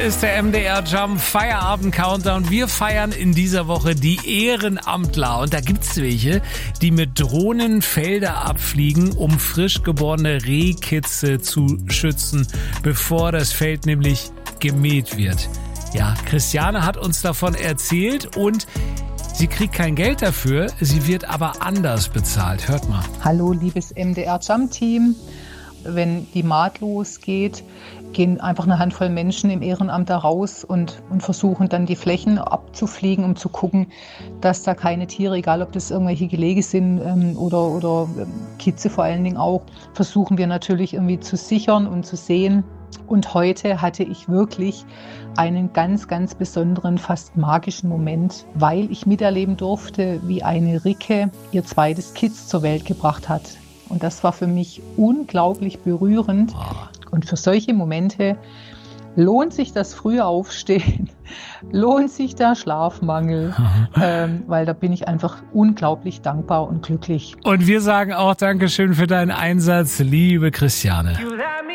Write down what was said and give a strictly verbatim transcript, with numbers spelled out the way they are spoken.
Ist der M D R Jump Feierabend Countdown. Wir feiern in dieser Woche die Ehrenamtler. Und da gibt's welche, die mit Drohnen Felder abfliegen, um frisch geborene Rehkitze zu schützen, bevor das Feld nämlich gemäht wird. Ja, Christiane hat uns davon erzählt und sie kriegt kein Geld dafür, sie wird aber anders bezahlt. Hört mal. Hallo, liebes M D R Jump Team. Wenn die Maat losgeht, gehen einfach eine Handvoll Menschen im Ehrenamt da raus und, und versuchen dann die Flächen abzufliegen, um zu gucken, dass da keine Tiere, egal ob das irgendwelche Gelege sind ähm, oder, oder ähm, Kitze vor allen Dingen auch, versuchen wir natürlich irgendwie zu sichern und zu sehen. Und heute hatte ich wirklich einen ganz, ganz besonderen, fast magischen Moment, weil ich miterleben durfte, wie eine Ricke ihr zweites Kitz zur Welt gebracht hat. Und das war für mich unglaublich berührend. Und für solche Momente lohnt sich das frühe Aufstehen, lohnt sich der Schlafmangel, ähm, weil da bin ich einfach unglaublich dankbar und glücklich. Und wir sagen auch Dankeschön für deinen Einsatz, liebe Christiane.